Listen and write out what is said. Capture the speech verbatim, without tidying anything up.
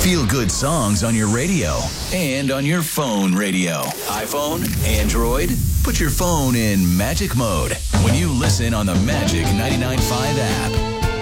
Feel good songs on your radio and on your phone radio. iPhone, Android, put your phone in magic mode when you listen on the Magic ninety-nine point five app.